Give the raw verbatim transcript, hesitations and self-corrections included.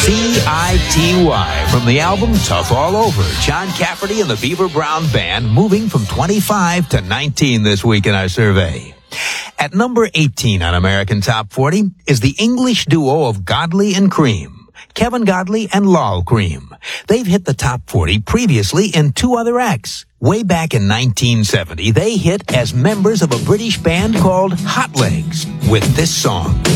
C I T Y from the album Tough All Over. John Cafferty and the Beaver Brown Band moving from twenty-five to nineteen this week in our survey. At number eighteen on American Top forty is the English duo of Godley and Cream, Kevin Godley and Lol Cream. They've hit the top forty previously in two other acts. Way back in nineteen seventy, they hit as members of a British band called Hot Legs with this song.